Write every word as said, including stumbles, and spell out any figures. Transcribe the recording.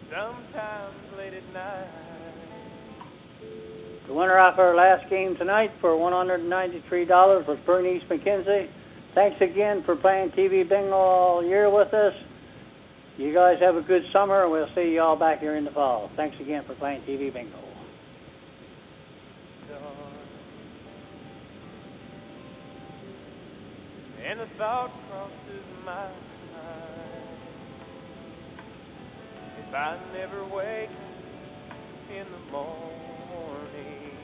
sometimes late at night. The winner off our last game tonight for one hundred ninety-three dollars was Bernice McKenzie. Thanks again for playing T V Bingo all year with us. You guys have a good summer, and we'll see you all back here in the fall. Thanks again for playing T V Bingo. And the thought crosses my mind, if I never wake in the morning,